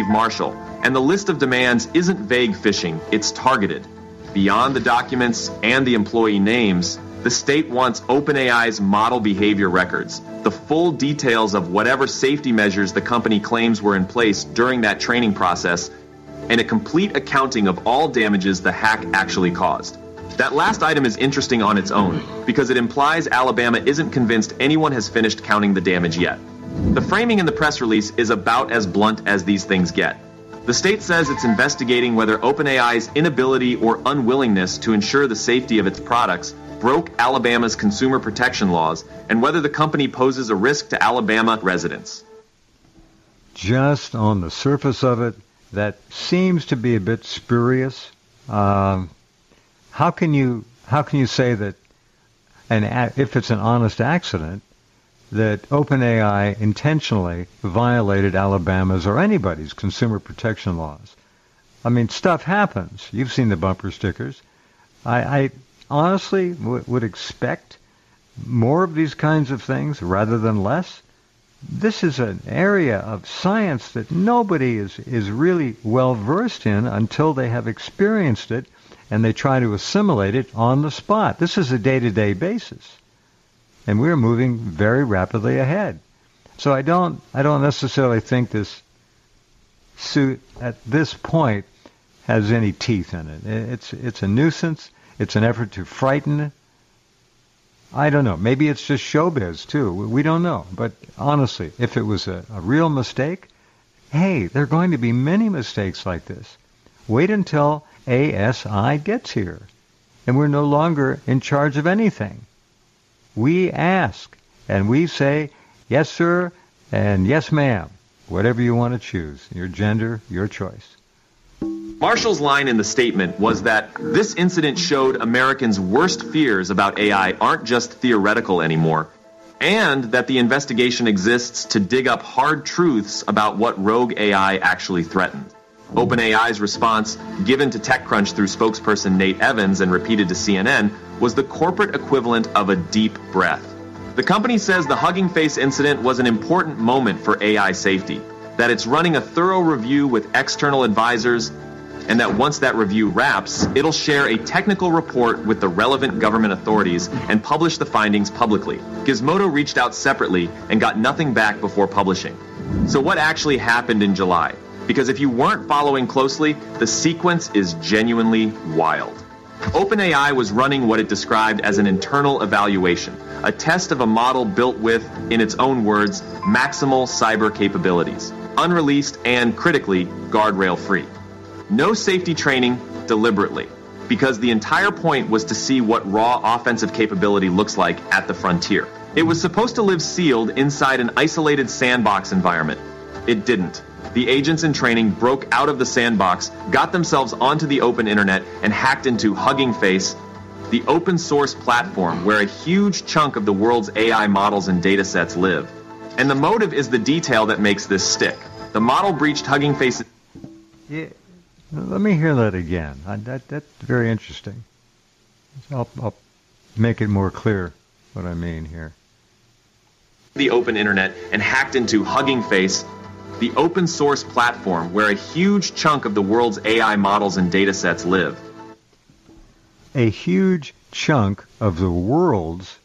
Steve Marshall, and the list of demands isn't vague phishing, it's targeted. Beyond the documents and the employee names, the state wants OpenAI's model behavior records, the full details of whatever safety measures the company claims were in place during that training process, and a complete accounting of all damages the hack actually caused. That last item is interesting on its own, because it implies Alabama isn't convinced anyone has finished counting the damage yet. The framing in the press release is about as blunt as these things get. The state says it's investigating whether OpenAI's inability or unwillingness to ensure the safety of its products broke Alabama's consumer protection laws, and whether the company poses a risk to Alabama residents. Just on the surface of it, that seems to be a bit spurious. How can you say that, and if it's an honest accident, that OpenAI intentionally violated Alabama's or anybody's consumer protection laws? I mean, stuff happens. You've seen the bumper stickers. I honestly would expect more of these kinds of things rather than less. This is an area of science that nobody is really well versed in until they have experienced it and they try to assimilate it on the spot. This is a day-to-day basis, and we're moving very rapidly ahead. So I don't necessarily think this suit at this point has any teeth in it. It's a nuisance. It's an effort to frighten. I don't know. Maybe it's just showbiz, too. We don't know. But honestly, if it was a real mistake, hey, there are going to be many mistakes like this. Wait until ASI gets here, and we're no longer in charge of anything. We ask, and we say, yes, sir, and yes, ma'am, whatever you want to choose. Your gender, your choice. Marshall's line in the statement was that this incident showed Americans' worst fears about AI aren't just theoretical anymore, and that the investigation exists to dig up hard truths about what rogue AI actually threatened. OpenAI's response, given to TechCrunch through spokesperson Nate Evans and repeated to CNN, was the corporate equivalent of a deep breath. The company says the Hugging Face incident was an important moment for AI safety, that it's running a thorough review with external advisors, and that once that review wraps, it'll share a technical report with the relevant government authorities and publish the findings publicly. Gizmodo reached out separately and got nothing back before publishing. So what actually happened in July? Because if you weren't following closely, the sequence is genuinely wild. OpenAI was running what it described as an internal evaluation, a test of a model built with, in its own words, maximal cyber capabilities, unreleased and, critically, guardrail-free. No safety training, deliberately, because the entire point was to see what raw offensive capability looks like at the frontier. It was supposed to live sealed inside an isolated sandbox environment. It didn't. The agents in training broke out of the sandbox, got themselves onto the open internet, and hacked into Hugging Face, the open source platform where a huge chunk of the world's AI models and datasets live. And the motive is the detail that makes this stick. The model breached Hugging Face. Yeah. Let me hear that again. That's very interesting. I'll make it more clear what I mean here. The open internet and hacked into Hugging Face, the open source platform where a huge chunk of the world's AI models and datasets live. A huge chunk of the world's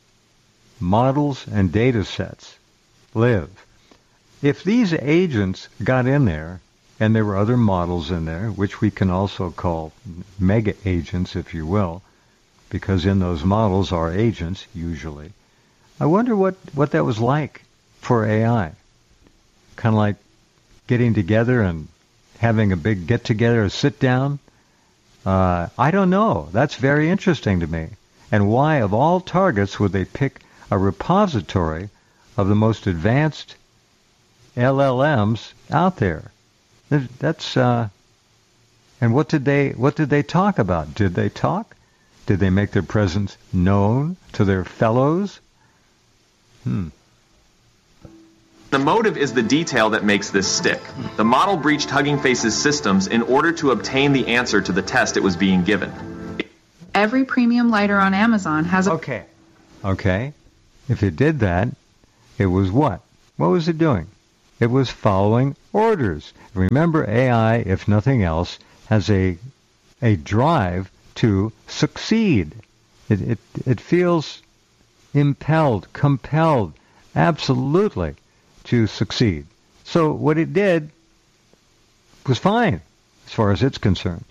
models and datasets live. If these agents got in there, and there were other models in there, which we can also call mega agents, if you will, because in those models are agents, usually. I wonder what that was like for AI. Kind of like getting together and having a big get-together, a sit-down. I don't know. That's very interesting to me. And why, of all targets, would they pick a repository of the most advanced LLMs out there? That's and what did they talk about? Did they talk? Did they make their presence known to their fellows? The motive is the detail that makes this stick. The model breached Hugging Face's systems in order to obtain the answer to the test it was being given. Every premium lighter on Amazon has a... Okay. If it did that, it was what? What was it doing? It was following orders. Remember, AI, if nothing else, has a drive to succeed. It feels impelled, compelled, absolutely, to succeed. So what it did was fine, as far as it's concerned.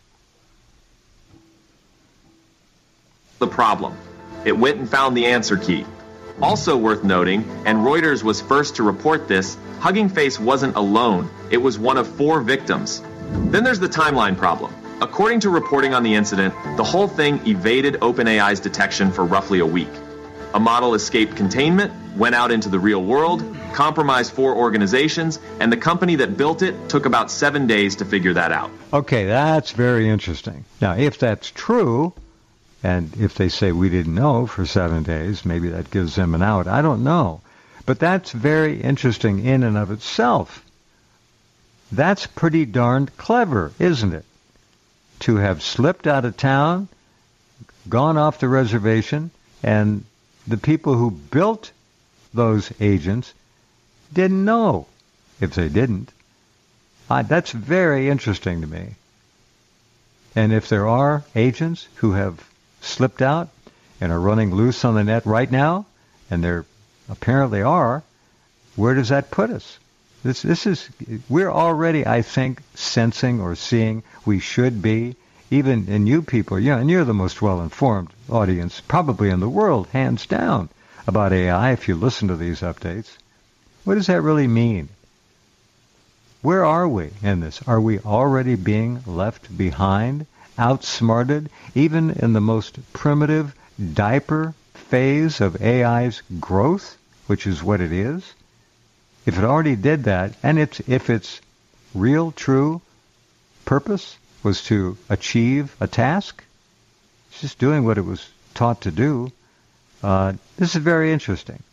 The problem. It went and found the answer key. Also worth noting, and Reuters was first to report this, Hugging Face wasn't alone. It was one of 4 victims. Then there's the timeline problem. According to reporting on the incident, the whole thing evaded OpenAI's detection for roughly a week. A model escaped containment, went out into the real world, compromised 4 organizations, and the company that built it took about 7 days to figure that out. Okay, that's very interesting. Now, if that's true, and if they say we didn't know for 7 days, maybe that gives them an out. I don't know. But that's very interesting in and of itself. That's pretty darned clever, isn't it? To have slipped out of town, gone off the reservation, and the people who built those agents didn't know. If they didn't, that's very interesting to me. And if there are agents who have slipped out and are running loose on the net right now, and there apparently are, where does that put us? We're already, I think, sensing or seeing, we should be, even in you people, and you're the most well-informed audience probably in the world, hands down, about AI if you listen to these updates. What does that really mean? Where are we in this? Are we already being left behind, outsmarted, even in the most primitive diaper phase of AI's growth, which is what it is? If it already did that, and if its real, true purpose was to achieve a task, it's just doing what it was taught to do, this is very interesting.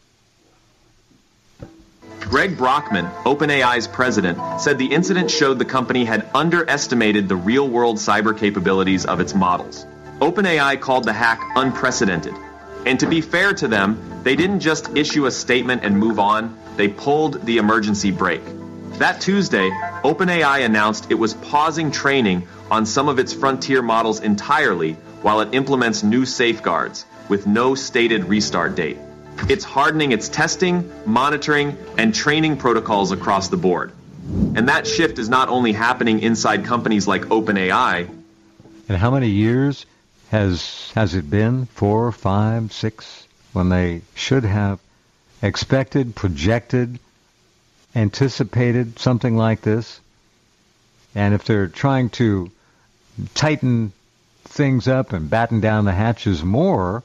Greg Brockman, OpenAI's president, said the incident showed the company had underestimated the real-world cyber capabilities of its models. OpenAI called the hack unprecedented. And to be fair to them, they didn't just issue a statement and move on, they pulled the emergency brake. That Tuesday, OpenAI announced it was pausing training on some of its frontier models entirely while it implements new safeguards, with no stated restart date. It's hardening its testing, monitoring, and training protocols across the board. And that shift is not only happening inside companies like OpenAI. And how many years has it been? 4, 5, 6, when they should have expected, projected, anticipated something like this? And if they're trying to tighten things up and batten down the hatches more,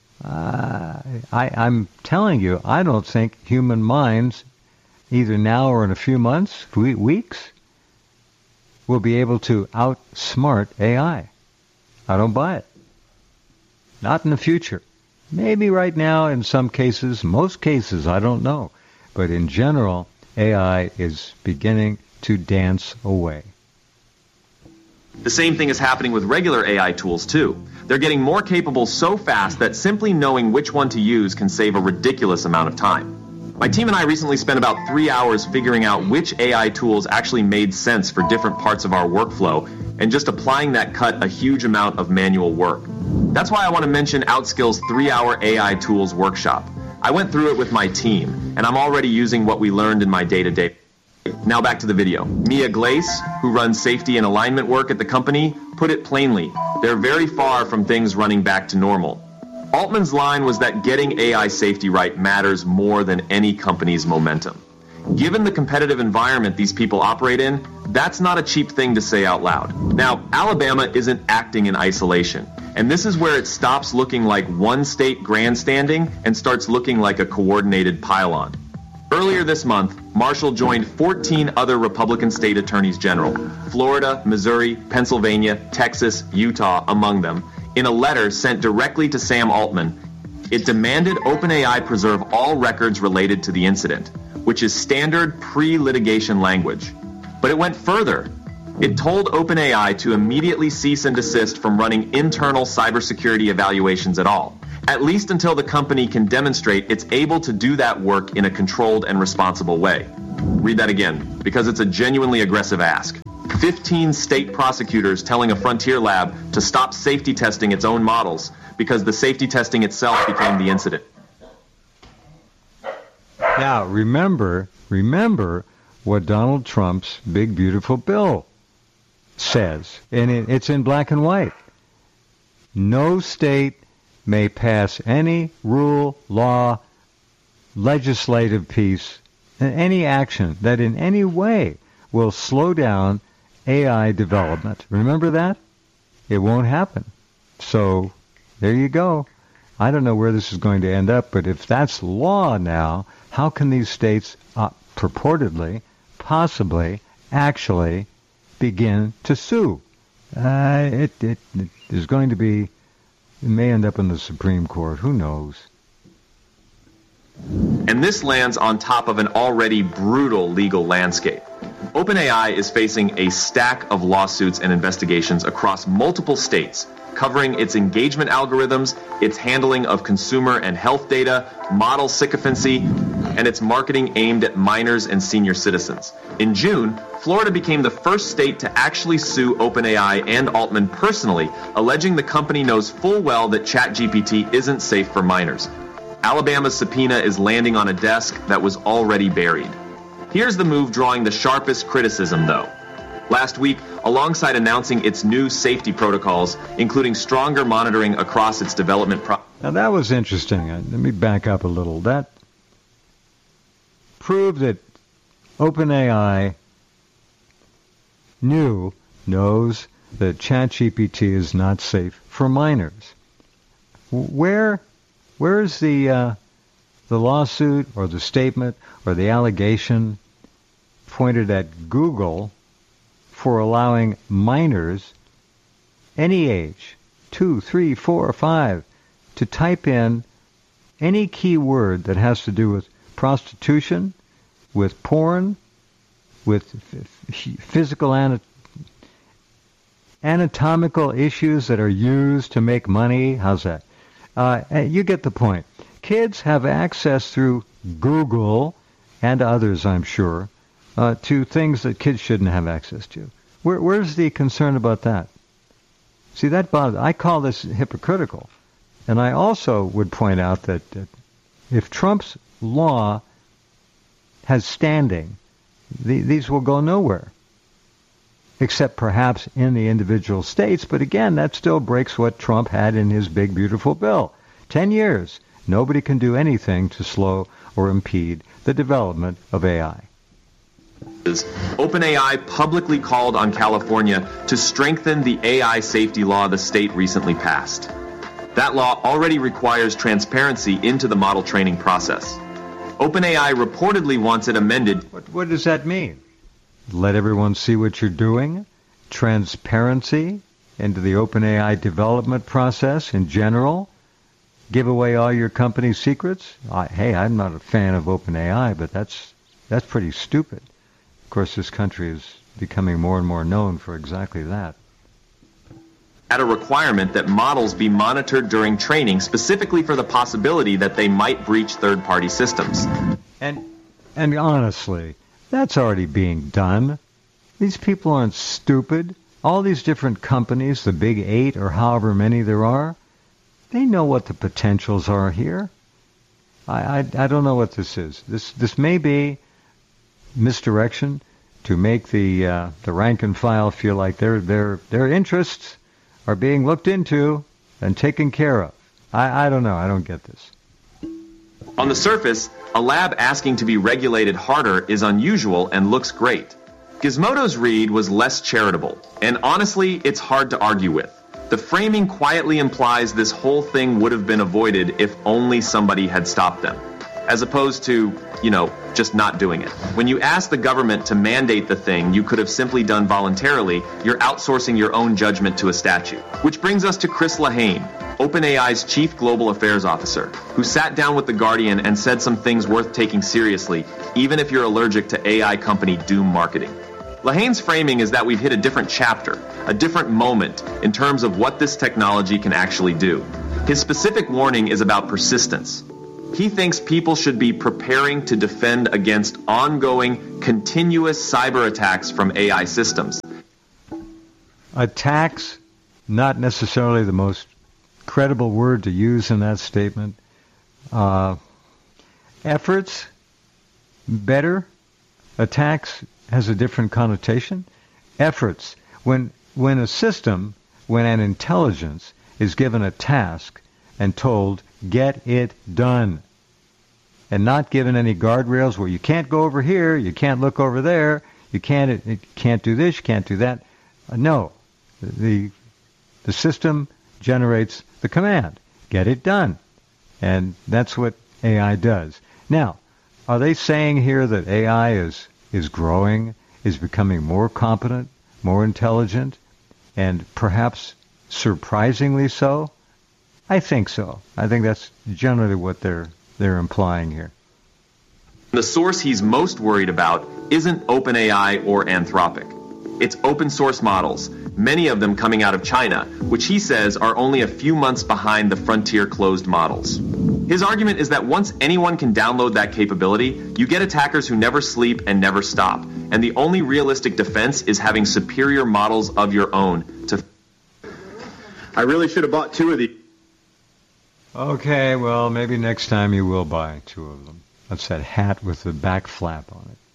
I'm telling you, I don't think human minds, either now or in a few months, weeks, will be able to outsmart AI. I don't buy it. Not in the future. Maybe right now in some cases, most cases, I don't know. But in general, AI is beginning to dance away. The same thing is happening with regular AI tools, too. They're getting more capable so fast that simply knowing which one to use can save a ridiculous amount of time. My team and I recently spent about 3 hours figuring out which AI tools actually made sense for different parts of our workflow, and just applying that cut a huge amount of manual work. That's why I want to mention Outskill's 3-hour AI tools workshop. I went through it with my team, and I'm already using what we learned in my day-to-day. Now back to the video. Mia Glace, who runs safety and alignment work at the company, put it plainly, they're very far from things running back to normal. Altman's line was that getting AI safety right matters more than any company's momentum. Given the competitive environment these people operate in, that's not a cheap thing to say out loud. Now, Alabama isn't acting in isolation, and this is where it stops looking like one state grandstanding and starts looking like a coordinated pile-on. Earlier this month, Marshall joined 14 other Republican state attorneys general, Florida, Missouri, Pennsylvania, Texas, Utah among them, in a letter sent directly to Sam Altman. It demanded OpenAI preserve all records related to the incident, which is standard pre-litigation language. But it went further. It told OpenAI to immediately cease and desist from running internal cybersecurity evaluations at all, at least until the company can demonstrate it's able to do that work in a controlled and responsible way. read that again, because it's a genuinely aggressive ask. 15 state prosecutors telling a Frontier lab to stop safety testing its own models because the safety testing itself became the incident. Now, remember what Donald Trump's big, beautiful bill says, and it's in black and white. No state may pass any rule, law, legislative piece, any action that in any way will slow down AI development. Remember that? It won't happen. So there you go. I don't know where this is going to end up, but if that's law now, how can these states purportedly, possibly, actually begin to sue? It is going to be, it may end up in the Supreme Court. Who knows? And this lands on top of an already brutal legal landscape. OpenAI is facing a stack of lawsuits and investigations across multiple states, covering its engagement algorithms, its handling of consumer and health data, model sycophancy, and its marketing aimed at minors and senior citizens. In June, Florida became the first state to actually sue OpenAI and Altman personally, alleging the company knows full well that ChatGPT isn't safe for minors. Alabama's subpoena is landing on a desk that was already buried. Here's the move drawing the sharpest criticism, though. Last week, alongside announcing its new safety protocols, including stronger monitoring across its development Now that was interesting. Let me back up a little. That proved that OpenAI knows that ChatGPT is not safe for minors. Where is the lawsuit or the statement or the allegation pointed at Google for allowing minors, any age, 2, 3, 4, 5, to type in any keyword that has to do with prostitution, with porn, with physical anatomical issues that are used to make money? How's that? You get the point. Kids have access through Google and others, I'm sure, to things that kids shouldn't have access to. Where's the concern about that? See, that bothers. I call this hypocritical. And I also would point out that if Trump's law has standing, these will go nowhere, except perhaps in the individual states. But again, that still breaks what Trump had in his big, beautiful bill. 10 years, nobody can do anything to slow or impede the development of AI. OpenAI publicly called on California to strengthen the AI safety law the state recently passed. That law already requires transparency into the model training process. OpenAI reportedly wants it amended. What does that mean? Let everyone see what you're doing? Transparency into the OpenAI development process in general? Give away all your company's secrets? Hey, I'm not a fan of OpenAI, but that's pretty stupid. Of course, this country is becoming more and more known for exactly that. At a requirement that models be monitored during training specifically for the possibility that they might breach third-party systems. And honestly, that's already being done. These people aren't stupid. All these different companies, the big 8 or however many there are, they know what the potentials are here. I don't know what this is. This may be misdirection to make the rank and file feel like their interests are being looked into and taken care of. I don't know. I don't get this. On the surface, a lab asking to be regulated harder is unusual and looks great. Gizmodo's read was less charitable, and honestly, it's hard to argue with. The framing quietly implies this whole thing would have been avoided if only somebody had stopped them, as opposed to, just not doing it. When you ask the government to mandate the thing you could have simply done voluntarily, you're outsourcing your own judgment to a statute. Which brings us to Chris Lehane, OpenAI's Chief Global Affairs Officer, who sat down with The Guardian and said some things worth taking seriously, even if you're allergic to AI company doom marketing. Lehane's framing is that we've hit a different chapter, a different moment in terms of what this technology can actually do. His specific warning is about persistence. He thinks people should be preparing to defend against ongoing, continuous cyber attacks from AI systems. Attacks, not necessarily the most credible word to use in that statement. Efforts, better. Attacks has a different connotation. Efforts. When a system, when an intelligence is given a task and told, get it done, and not given any guardrails where you can't go over here, you can't look over there, you can't do this, you can't do that. No. The system generates the command, get it done. And that's what AI does. Now, are they saying here that AI is growing, is becoming more competent, more intelligent, and perhaps surprisingly so? I think so. I think that's generally what they're implying here. The source he's most worried about isn't OpenAI or Anthropic. It's open source models, many of them coming out of China, which he says are only a few months behind the frontier closed models. His argument is that once anyone can download that capability, you get attackers who never sleep and never stop, and the only realistic defense is having superior models of your own to... I really should have bought 2 of these. Okay, well, maybe next time you will buy 2 of them. That's that hat with the back flap on it.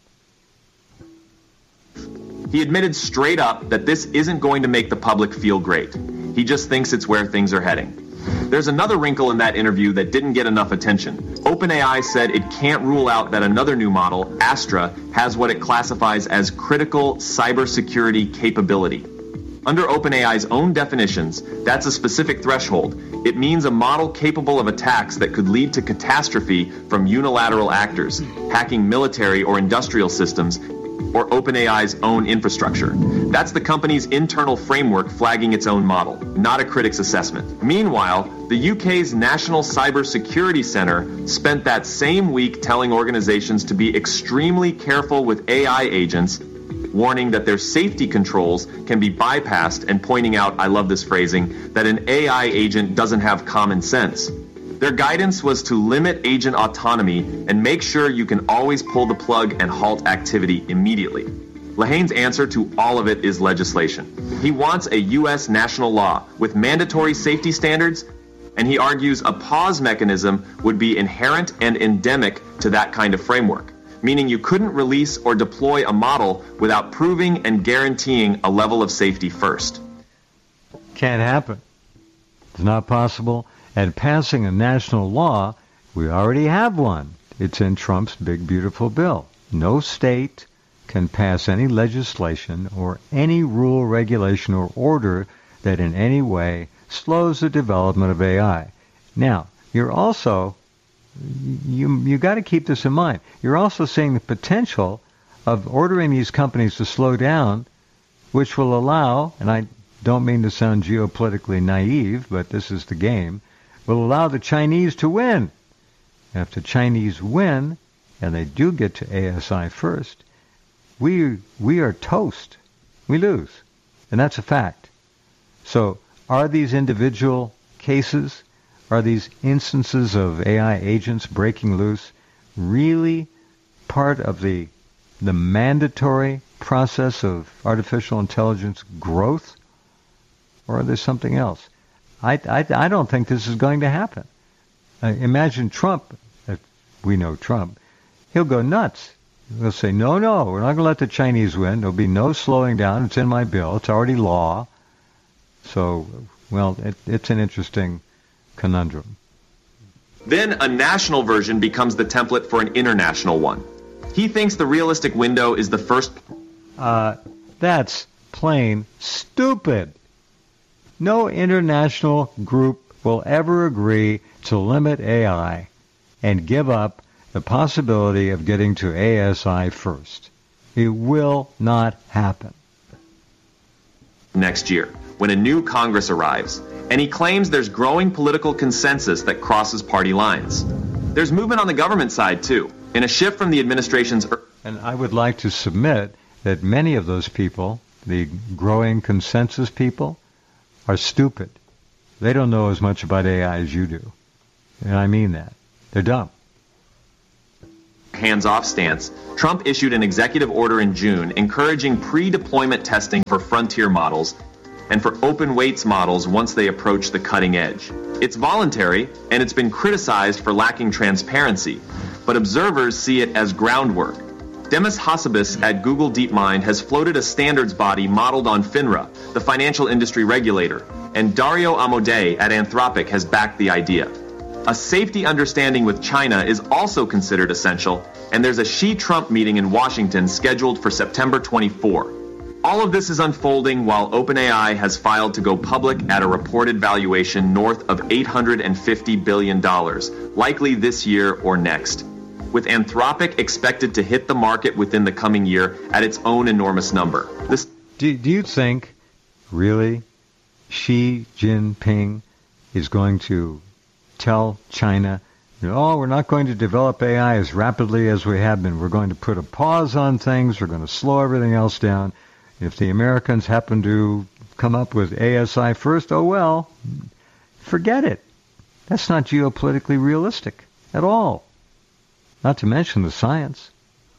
He admitted straight up that this isn't going to make the public feel great. He just thinks it's where things are heading. There's another wrinkle in that interview that didn't get enough attention. OpenAI said it can't rule out that another new model, Astra, has what it classifies as critical cybersecurity capability. Under OpenAI's own definitions, that's a specific threshold. It means a model capable of attacks that could lead to catastrophe from unilateral actors, hacking military or industrial systems, or OpenAI's own infrastructure. That's the company's internal framework flagging its own model, not a critic's assessment. Meanwhile, the UK's National Cyber Security Centre spent that same week telling organizations to be extremely careful with AI agents, warning that their safety controls can be bypassed and pointing out, I love this phrasing, that an AI agent doesn't have common sense. Their guidance was to limit agent autonomy and make sure you can always pull the plug and halt activity immediately. Lahane's answer to all of it is legislation. He wants a U.S. national law with mandatory safety standards, and he argues a pause mechanism would be inherent and endemic to that kind of framework, meaning you couldn't release or deploy a model without proving and guaranteeing a level of safety first. Can't happen. It's not possible. And passing a national law, we already have one. It's in Trump's big, beautiful bill. No state can pass any legislation or any rule, regulation, or order that in any way slows the development of AI. Now, you're also, you got to keep this in mind. You're also seeing the potential of ordering these companies to slow down, which will allow, and I don't mean to sound geopolitically naive, but this is the game, will allow the Chinese to win. And if the Chinese win, and they do get to ASI first, we are toast. We lose. And that's a fact. So are these individual cases, are these instances of AI agents breaking loose really part of the mandatory process of artificial intelligence growth? Or is there something else? I don't think this is going to happen. Imagine Trump, if we know Trump, he'll go nuts. He'll say, no, we're not going to let the Chinese win. There'll be no slowing down. It's in my bill. It's already law. So, well, it's an interesting conundrum. Then a national version becomes the template for an international one. He thinks the realistic window is the first... That's plain stupid. No international group will ever agree to limit AI and give up the possibility of getting to ASI first. It will not happen. Next year, when a new Congress arrives, and he claims there's growing political consensus that crosses party lines. There's movement on the government side, too, in a shift from the administration's... And I would like to submit that many of those people, the growing consensus people, are stupid. They don't know as much about AI as you do. And I mean that. They're dumb. hands-off stance, Trump issued an executive order in June encouraging pre-deployment testing for frontier models and for open weights models once they approach the cutting edge. It's voluntary, and it's been criticized for lacking transparency, but observers see it as groundwork. Demis Hassabis at Google DeepMind has floated a standards body modeled on FINRA, the financial industry regulator, and Dario Amodei at Anthropic has backed the idea. A safety understanding with China is also considered essential, and there's a Xi-Trump meeting in Washington scheduled for September 24. All of this is unfolding while OpenAI has filed to go public at a reported valuation north of $850 billion, likely this year or next, with Anthropic expected to hit the market within the coming year at its own enormous number. Do you think, really, Xi Jinping is going to tell China, oh, we're not going to develop AI as rapidly as we have been. We're going to put a pause on things. We're going to slow everything else down. If the Americans happen to come up with ASI first, oh well, forget it. That's not geopolitically realistic at all. Not to mention the science.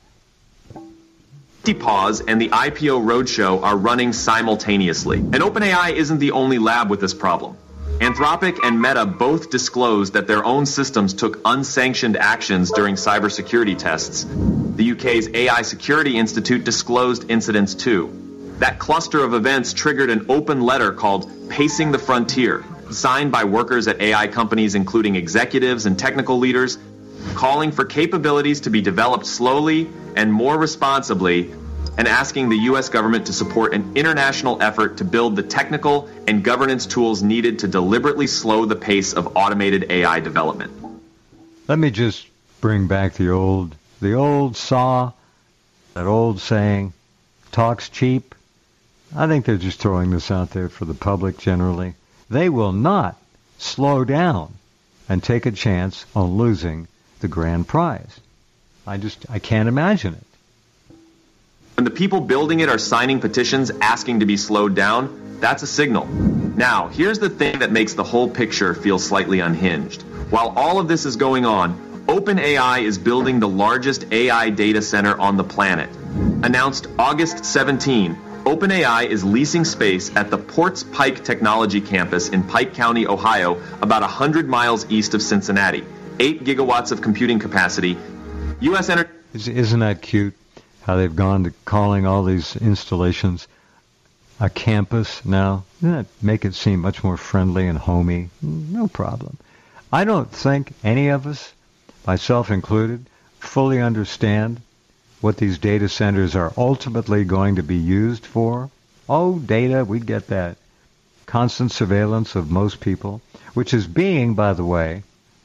Pause and the IPO roadshow are running simultaneously. And OpenAI isn't the only lab with this problem. Anthropic and Meta both disclosed that their own systems took unsanctioned actions during cybersecurity tests. The UK's AI Security Institute disclosed incidents too. That cluster of events triggered an open letter called Pacing the Frontier, signed by workers at AI companies including executives and technical leaders, calling for capabilities to be developed slowly and more responsibly, and asking the U.S. government to support an international effort to build the technical and governance tools needed to deliberately slow the pace of automated AI development. Let me just bring back the old saw, that old saying, talk's cheap. I think they're just throwing this out there for the public generally. They will not slow down and take a chance on losing the grand prize. I can't imagine it. When the people building it are signing petitions asking to be slowed down, that's a signal. Now, here's the thing that makes the whole picture feel slightly unhinged. While all of this is going on, OpenAI is building the largest AI data center on the planet. Announced August 17, OpenAI is leasing space at the Ports Pike Technology Campus in Pike County, Ohio, about 100 miles east of Cincinnati. 8 gigawatts of computing capacity. U.S. Energy... Isn't that cute, how they've gone to calling all these installations a campus now? Doesn't that make it seem much more friendly and homey? No problem. I don't think any of us, myself included, fully understand what these data centers are ultimately going to be used for. Oh, data, we get that. Constant surveillance of most people, which is being, by the way,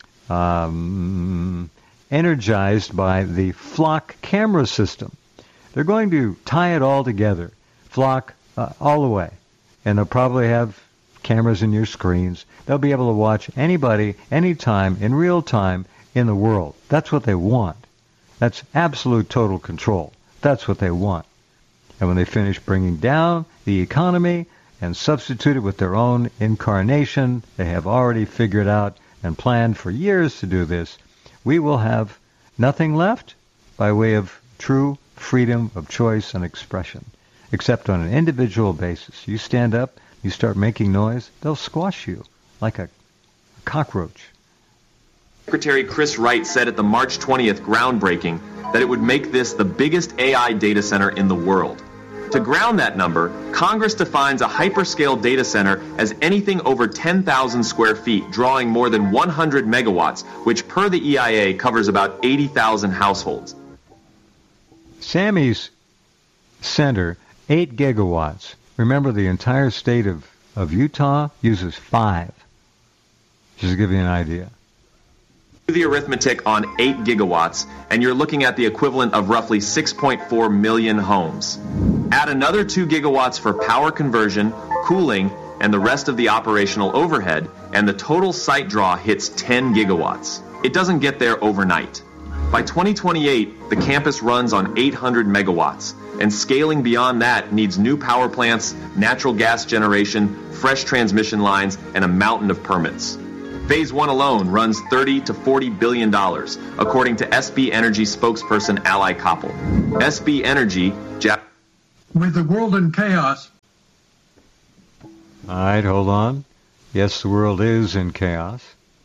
energized by the Flock camera system. They're going to tie it all together, Flock all the way, and they'll probably have cameras in your screens. They'll be able to watch anybody, anytime, in real time in the world. That's what they want. That's absolute total control. That's what they want. And when they finish bringing down the economy and substitute it with their own incarnation, they have already figured out and planned for years to do this, we will have nothing left by way of true freedom of choice and expression, except on an individual basis. You stand up, you start making noise, they'll squash you like a cockroach. Secretary Chris Wright said at the March 20th groundbreaking that it would make this the biggest AI data center in the world. To ground that number, Congress defines a hyperscale data center as anything over 10,000 square feet, drawing more than 100 megawatts, which per the EIA covers about 80,000 households. Sammy's center, 8 gigawatts. Remember, the entire state of Utah uses 5. Just to give you an idea. Do the arithmetic on 8 gigawatts, and you're looking at the equivalent of roughly 6.4 million homes. Add another 2 gigawatts for power conversion, cooling, and the rest of the operational overhead, and the total site draw hits 10 gigawatts. It doesn't get there overnight. By 2028, the campus runs on 800 megawatts, and scaling beyond that needs new power plants, natural gas generation, fresh transmission lines, and a mountain of permits. Phase 1 alone runs $30 to $40 billion, according to SB Energy spokesperson Ally Koppel. SB Energy, with the world in chaos. All right, hold on. Yes, the world is in chaos.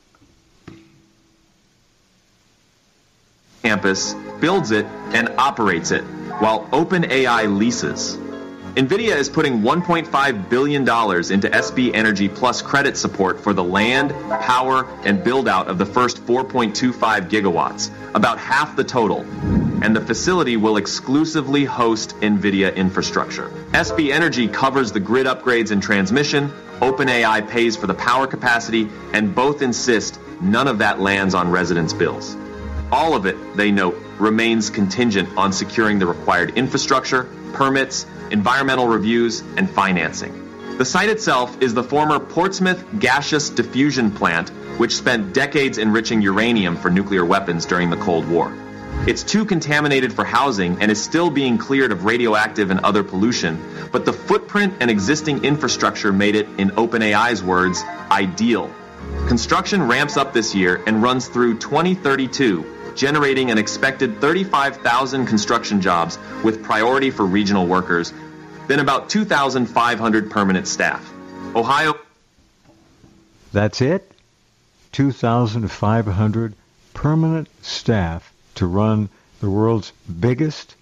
Campus builds it and operates it, while OpenAI leases. NVIDIA is putting $1.5 billion into SB Energy Plus credit support for the land, power, and build-out of the first 4.25 gigawatts, about half the total. And the facility will exclusively host NVIDIA infrastructure. SB Energy covers the grid upgrades and transmission, OpenAI pays for the power capacity, and both insist none of that lands on residents' bills. All of it, they note, remains contingent on securing the required infrastructure, permits, environmental reviews, and financing. The site itself is the former Portsmouth Gaseous Diffusion Plant, which spent decades enriching uranium for nuclear weapons during the Cold War. It's too contaminated for housing and is still being cleared of radioactive and other pollution, but the footprint and existing infrastructure made it, in OpenAI's words, ideal. Construction ramps up this year and runs through 2032, generating an expected 35,000 construction jobs with priority for regional workers, then about 2,500 permanent staff. Ohio. That's it? 2,500 permanent staff to run the world's biggest?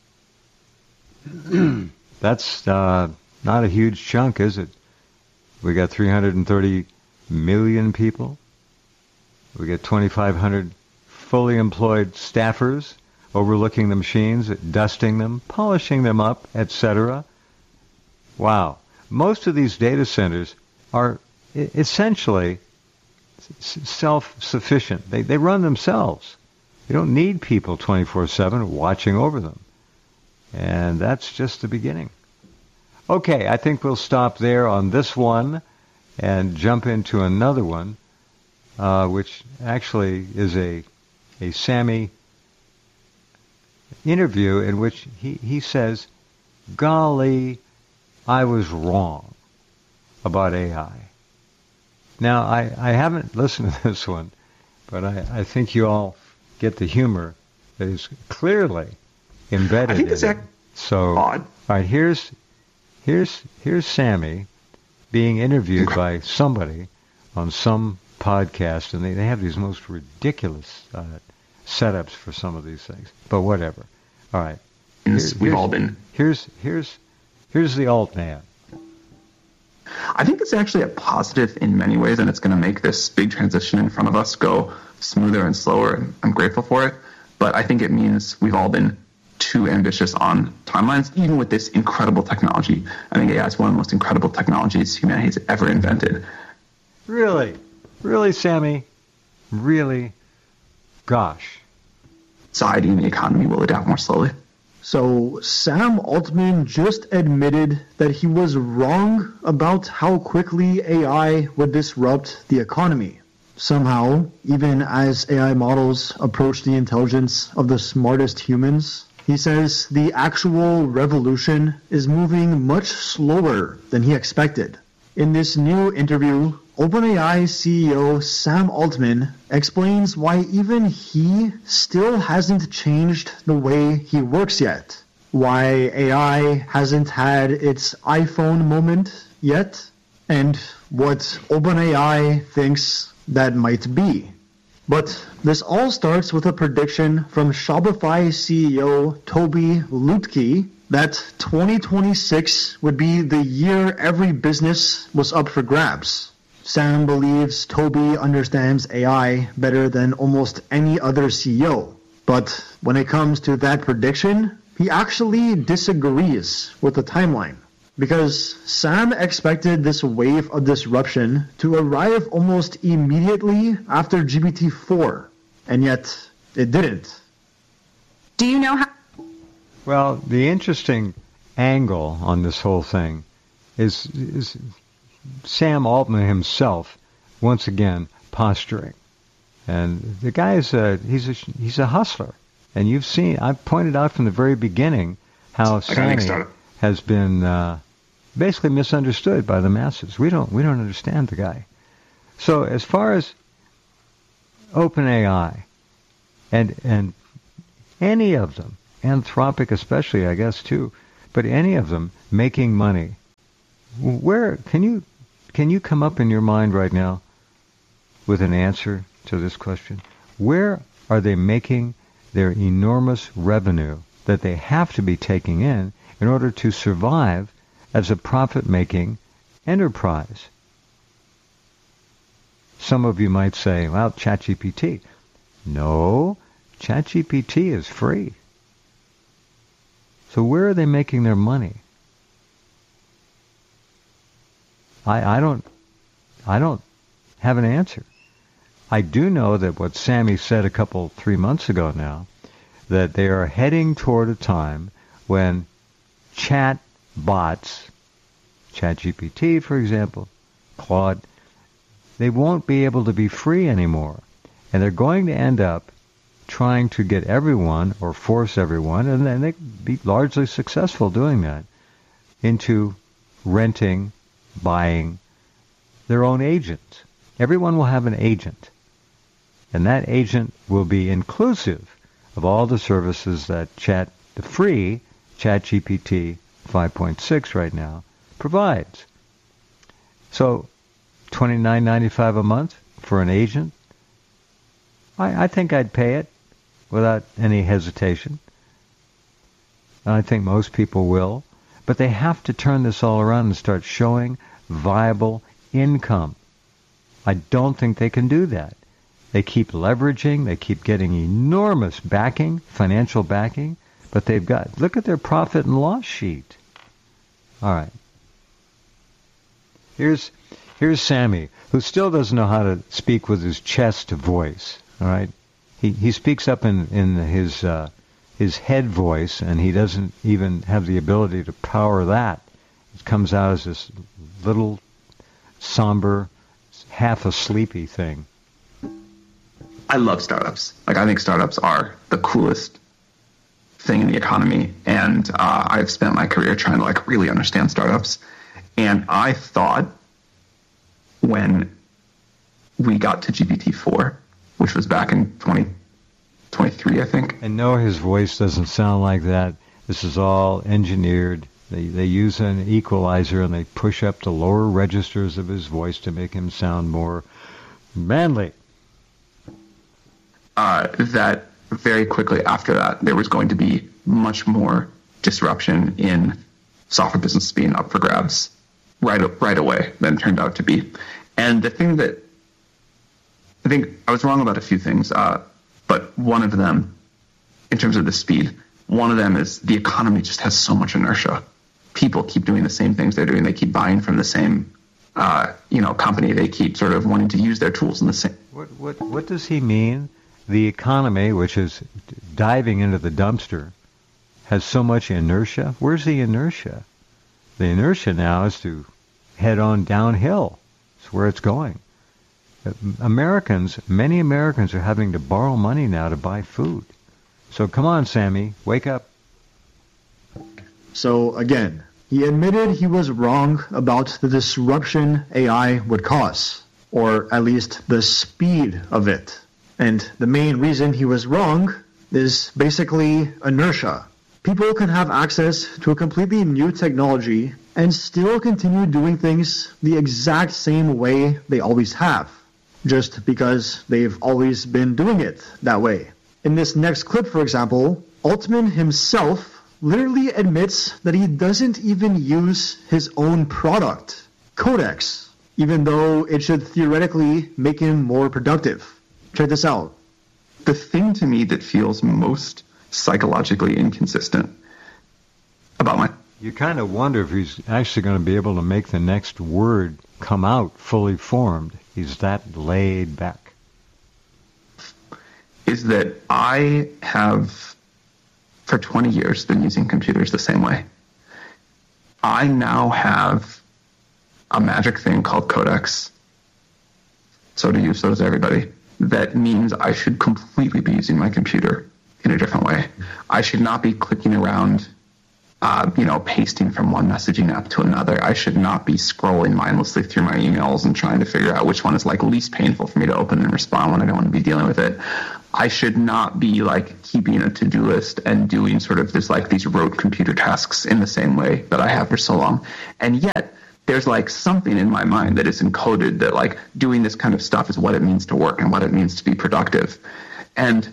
That's not a huge chunk, is it? We got 330 million people. We got 2,500 fully employed staffers overlooking the machines, dusting them, polishing them up, etc. Wow. Most of these data centers are essentially self-sufficient. They run themselves. You don't need people 24/7 watching over them. And that's just the beginning. Okay, I think we'll stop there on this one and jump into another one, which actually is a Sammy interview in which he says, golly, I was wrong about AI. Now, I haven't listened to this one, but I think you all get the humor that is clearly embedded I think in it. So, odd. All right, here's Sammy being interviewed by somebody on some podcast, and they have these most ridiculous setups for some of these things. But whatever. All right. We've all been. Here's the alt man. I think it's actually a positive in many ways, and it's going to make this big transition in front of us go smoother and slower, and I'm grateful for it. But I think it means we've all been too ambitious on timelines, even with this incredible technology. I think AI is one of the most incredible technologies humanity has ever invented. Really? Really, Sammy? Really? Gosh. Society and the economy will adapt more slowly. So Sam Altman just admitted that he was wrong about how quickly AI would disrupt the economy. Somehow, even as AI models approach the intelligence of the smartest humans, he says the actual revolution is moving much slower than he expected. In this new interview, OpenAI CEO Sam Altman explains why even he still hasn't changed the way he works yet, why AI hasn't had its iPhone moment yet, and what OpenAI thinks that might be. But this all starts with a prediction from Shopify CEO Toby Lutke that 2026 would be the year every business was up for grabs. Sam believes Toby understands AI better than almost any other CEO. But when it comes to that prediction, he actually disagrees with the timeline. Because Sam expected this wave of disruption to arrive almost immediately after GPT-4, and yet it didn't. Do you know how? Well, the interesting angle on this whole thing is Sam Altman himself, once again, posturing. And the guy is he's a hustler. And you've seen, I've pointed out from the very beginning how Sammy has been basically misunderstood by the masses. We don't understand the guy. So as far as OpenAI and any of them, Anthropic especially, I guess too, but any of them making money, where can you come up in your mind right now with an answer to this question? Where are they making their enormous revenue that they have to be taking in order to survive as a profit-making enterprise? Some of you might say, well, ChatGPT. No, ChatGPT is free. So where are they making their money? I don't have an answer. I do know that what Sammy said 3 months ago now, that they are heading toward a time when chat bots, ChatGPT, for example, Claude, they won't be able to be free anymore. And they're going to end up trying to get everyone, or force everyone, and then they be largely successful doing that, into renting, buying their own agent. Everyone will have an agent. And that agent will be inclusive of all the services that the free ChatGPT 5.6 right now provides. So $29.95 a month for an agent, I think I'd pay it without any hesitation. And I think most people will. But they have to turn this all around and start showing viable income. I don't think they can do that. They keep leveraging, they keep getting enormous backing, financial backing, but look at their profit and loss sheet. All right. Here's Sammy, who still doesn't know how to speak with his chest voice. All right. He speaks up in his head voice, and he doesn't even have the ability to power that. It comes out as this little somber, half a sleepy thing. I love startups. I think startups are the coolest thing in the economy, and I've spent my career trying to really understand startups. And I thought when we got to GPT-4, which was back in 2023, I think. And no, his voice doesn't sound like that. This is all engineered. They use an equalizer and they push up the lower registers of his voice to make him sound more manly. That very quickly after that, there was going to be much more disruption in software business being up for grabs right away than it turned out to be. And the thing that I think I was wrong about a few things, but one of them, in terms of the speed, one of them is the economy just has so much inertia. People keep doing the same things they're doing. They keep buying from the same, company. They keep sort of wanting to use their tools in the same. What does he mean? The economy, which is diving into the dumpster, has so much inertia. Where's the inertia? The inertia now is to head on downhill. It's where it's going. Many Americans are having to borrow money now to buy food. So come on, Sammy, wake up. So again, he admitted he was wrong about the disruption AI would cause, or at least the speed of it. And the main reason he was wrong is basically inertia. People can have access to a completely new technology and still continue doing things the exact same way they always have, just because they've always been doing it that way. In this next clip, for example, Altman himself literally admits that he doesn't even use his own product, Codex, even though it should theoretically make him more productive. Check this out. The thing to me that feels most psychologically inconsistent about my... You kind of wonder if he's actually going to be able to make the next word come out fully formed. He's that laid back. Is that I have, for 20 years, been using computers the same way. I now have a magic thing called Codex. So do you, so does everybody. That means I should completely be using my computer in a different way. I should not be clicking around pasting from one messaging app to another. I should not be scrolling mindlessly through my emails and trying to figure out which one is like least painful for me to open and respond when I don't want to be dealing with it. I should not be like keeping a to-do list and doing sort of these rote computer tasks in the same way that I have for so long. And yet there's like something in my mind that is encoded that like doing this kind of stuff is what it means to work and what it means to be productive. And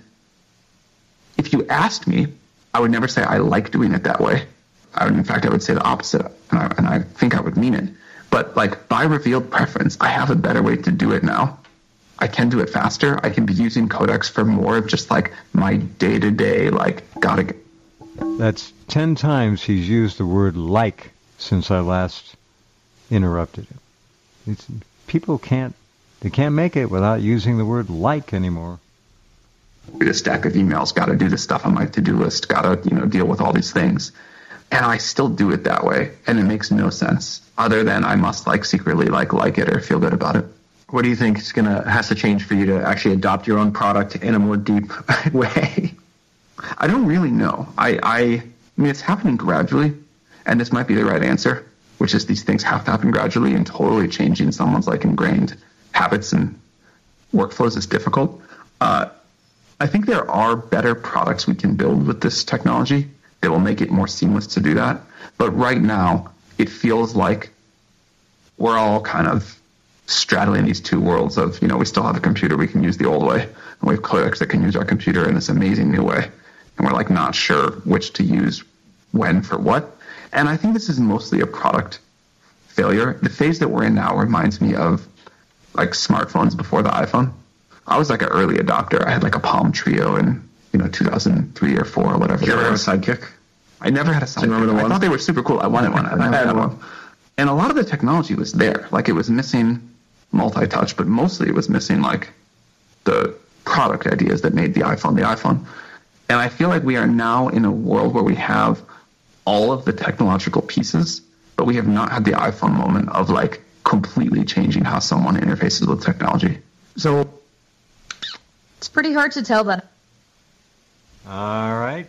if you asked me, I would never say I like doing it that way. I would say the opposite, and I think I would mean it. But like by revealed preference, I have a better way to do it now. I can do it faster. I can be using Codex for more of just like my day-to-day, like gotta get. That's 10 times he's used the word like since I last interrupted him. People can't make it without using the word like anymore. A stack of emails, got to do this stuff on my to-do list, got to deal with all these things. And I still do it that way, and it makes no sense other than I must like secretly like it or feel good about it. What do you think has to change for you to actually adopt your own product in a more deep way? I don't really know. I mean, it's happening gradually, and this might be the right answer, which is these things have to happen gradually, and totally changing someone's like ingrained habits and workflows is difficult. I think there are better products we can build with this technology that will make it more seamless to do that. But right now, it feels like we're all kind of straddling these two worlds of, we still have a computer we can use the old way, and we have Codex that can use our computer in this amazing new way. And we're like not sure which to use when for what. And I think this is mostly a product failure. The phase that we're in now reminds me of like smartphones before the iPhone. I was like an early adopter. I had like a Palm Treo in 2003 or 4 or whatever. Did you ever have a Sidekick? I never had a Sidekick. Remember the one? I thought they were super cool. I wanted one. I had one. And a lot of the technology was there. Like it was missing multi-touch, but mostly it was missing like the product ideas that made the iPhone. And I feel like we are now in a world where we have all of the technological pieces, but we have not had the iPhone moment of like completely changing how someone interfaces with technology. So It's pretty hard to tell that. All right.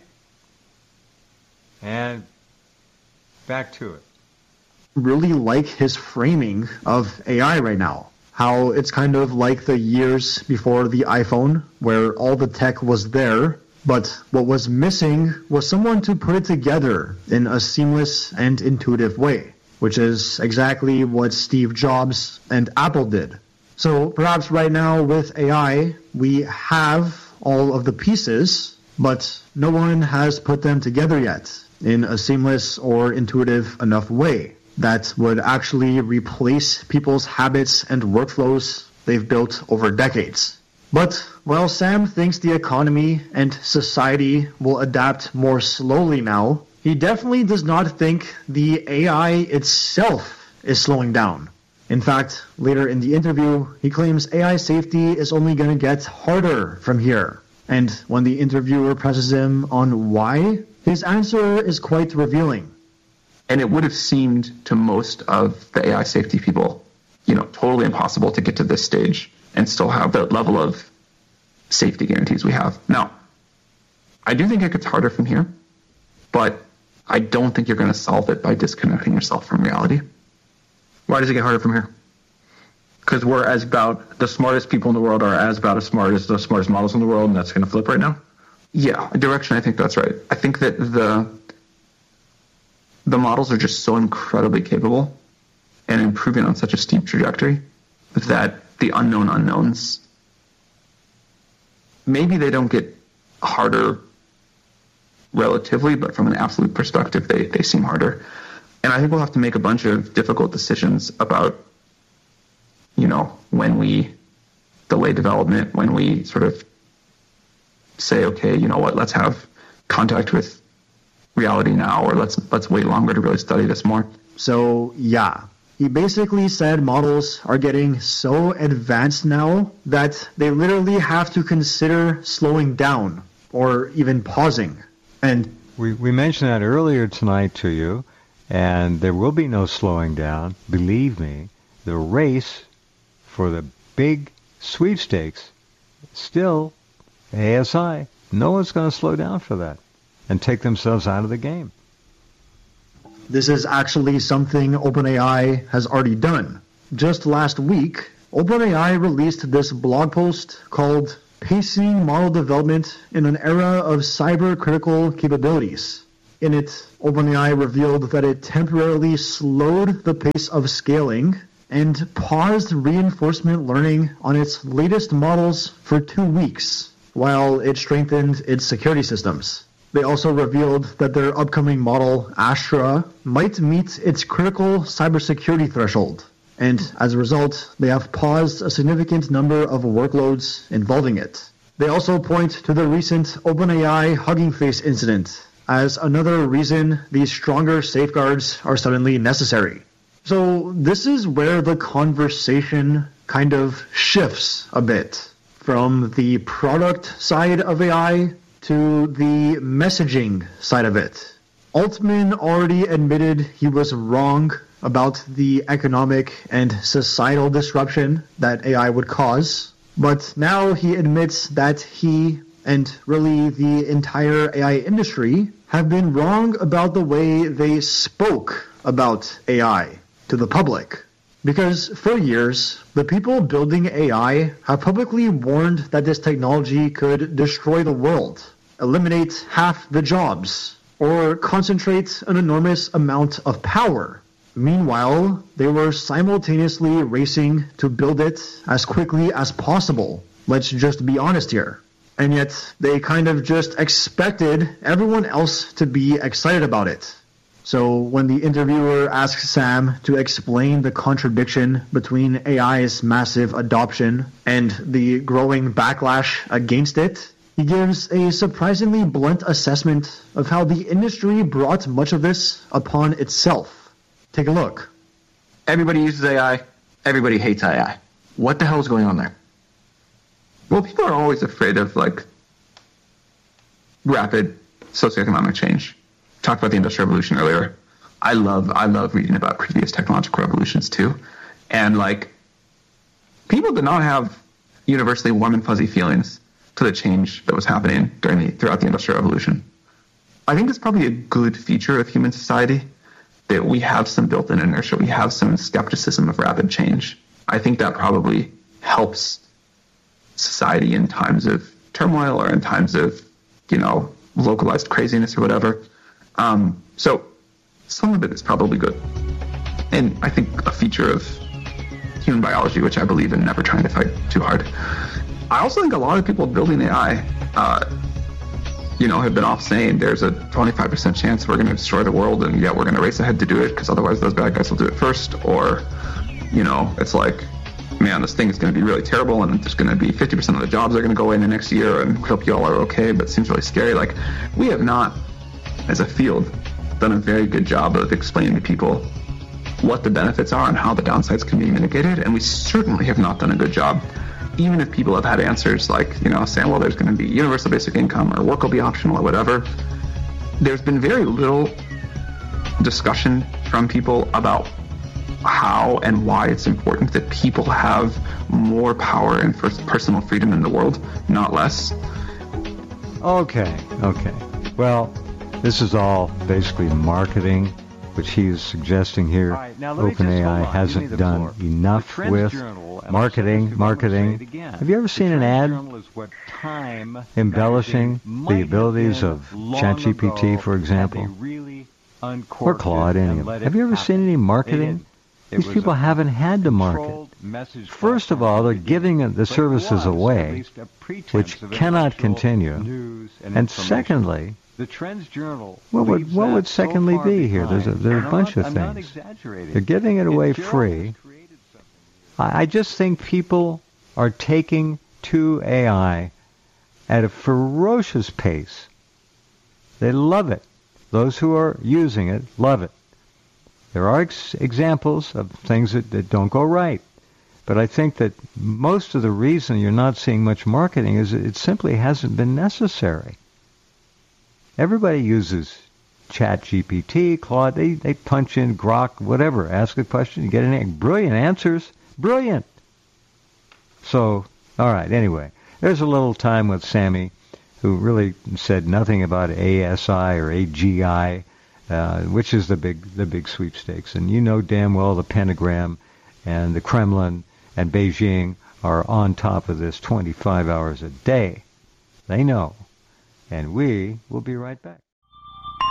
And back to it. really like his framing of AI right now. How it's kind of like the years before the iPhone, where all the tech was there, but what was missing was someone to put it together in a seamless and intuitive way, which is exactly what Steve Jobs and Apple did. So perhaps right now with AI, we have all of the pieces, but no one has put them together yet in a seamless or intuitive enough way that would actually replace people's habits and workflows they've built over decades. But while Sam thinks the economy and society will adapt more slowly now, he definitely does not think the AI itself is slowing down. In fact, later in the interview, he claims AI safety is only going to get harder from here. And when the interviewer presses him on why, his answer is quite revealing. And it would have seemed to most of the AI safety people, totally impossible to get to this stage and still have the level of safety guarantees we have. Now, I do think it gets harder from here, but I don't think you're going to solve it by disconnecting yourself from reality. Why does it get harder from here? Because the smartest people in the world are about as smart as the smartest models in the world, and that's going to flip right now? Yeah, direction, I think that's right. I think that the models are just so incredibly capable and improving on such a steep trajectory that the unknown unknowns, maybe they don't get harder relatively, but from an absolute perspective, they seem harder. And I think we'll have to make a bunch of difficult decisions about, when we delay development, when we sort of say, okay, let's have contact with reality now, or let's wait longer to really study this more. So, yeah. He basically said models are getting so advanced now that they literally have to consider slowing down or even pausing. And we mentioned that earlier tonight to you, and there will be no slowing down. Believe me, the race for the big sweepstakes, still ASI. No one's going to slow down for that and take themselves out of the game. This is actually something OpenAI has already done. Just last week, OpenAI released this blog post called Pacing Model Development in an Era of Cyber-Critical Capabilities. In it, OpenAI revealed that it temporarily slowed the pace of scaling and paused reinforcement learning on its latest models for 2 weeks, while it strengthened its security systems. They also revealed that their upcoming model, Astra, might meet its critical cybersecurity threshold, and as a result, they have paused a significant number of workloads involving it. They also point to the recent OpenAI Hugging Face incident as another reason these stronger safeguards are suddenly necessary. So this is where the conversation kind of shifts a bit from the product side of AI to the messaging side of it. Altman already admitted he was wrong about the economic and societal disruption that AI would cause, but now he admits that he, and really the entire AI industry, have been wrong about the way they spoke about AI to the public. Because for years, the people building AI have publicly warned that this technology could destroy the world, eliminate half the jobs, or concentrate an enormous amount of power. Meanwhile, they were simultaneously racing to build it as quickly as possible. Let's just be honest here. And yet, they kind of just expected everyone else to be excited about it. So when the interviewer asks Sam to explain the contradiction between AI's massive adoption and the growing backlash against it, he gives a surprisingly blunt assessment of how the industry brought much of this upon itself. Take a look. Everybody uses AI. Everybody hates AI. What the hell is going on there? Well, people are always afraid of, rapid socioeconomic change. Talked about the Industrial Revolution earlier. I love reading about previous technological revolutions too. And people did not have universally warm and fuzzy feelings to the change that was happening throughout the Industrial Revolution. I think it's probably a good feature of human society that we have some built-in inertia. We have some skepticism of rapid change. I think that probably helps society in times of turmoil or in times of, localized craziness or whatever. So some of it is probably good. And I think a feature of human biology, which I believe in, never trying to fight too hard. I also think a lot of people building AI, have been off saying there's a 25% chance we're going to destroy the world, and yet we're going to race ahead to do it because otherwise those bad guys will do it first. Or, it's like, man, this thing is going to be really terrible, and there's going to be 50% of the jobs are going to go away in the next year, and we hope you all are okay, but it seems really scary. We have not, as a field, done a very good job of explaining to people what the benefits are and how the downsides can be mitigated, and we certainly have not done a good job, even if people have had answers saying, well, there's going to be universal basic income or work will be optional or whatever. There's been very little discussion from people about how and why it's important that people have more power and personal freedom in the world, not less. Okay. Well, this is all basically marketing, which he is suggesting here. Right, OpenAI hasn't done enough with marketing. Have you ever seen an ad embellishing the abilities of ChatGPT, for example? Or Claude, any of them? Have you ever seen any marketing? These people haven't had to market. First of all, they're giving the services away, which cannot continue. And secondly, what would secondly be here? There's a bunch of things. They're giving it away free. I just think people are taking to AI at a ferocious pace. They love it. Those who are using it love it. There are examples of things that don't go right. But I think that most of the reason you're not seeing much marketing is it simply hasn't been necessary. Everybody uses ChatGPT, Claude. They punch in Grok, whatever, ask a question, you get brilliant answers. Brilliant. So, all right, anyway. There's a little time with Sammy, who really said nothing about ASI or AGI, which is the big sweepstakes. And you know damn well the Pentagram and the Kremlin and Beijing are on top of this 25 hours a day. They know. And we will be right back.